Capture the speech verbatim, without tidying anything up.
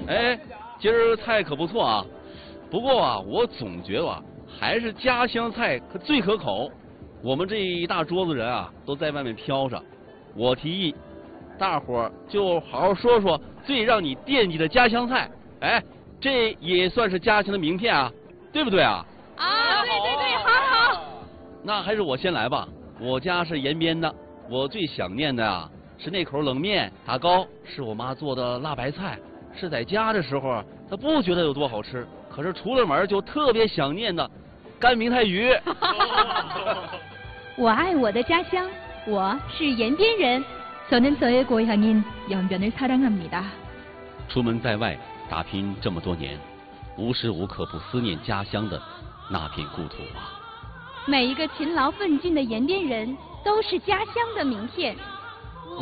哎，今儿菜可不错啊，不过啊，我总觉得啊，还是家乡菜可最可口。我们这一大桌子人啊，都在外面飘着，我提议，大伙儿就好好说说最让你惦记的家乡菜。哎，这也算是家乡的名片啊，对不对啊？ 啊，对对对，好好。 那还是我先来吧，我家是延边的，我最想念的啊是那口冷面，打糕是我妈做的辣白菜，是在家的时候她不觉得有多好吃，可是出了门就特别想念的干明太鱼。 我爱我的家乡，我是延边人。저는 저의 고향인 연변을 사랑합니다. 出门在外打拼这么多年，无时无刻不思念家乡的那片故土啊。 每一个勤劳奋进的延边人都是家乡的名片。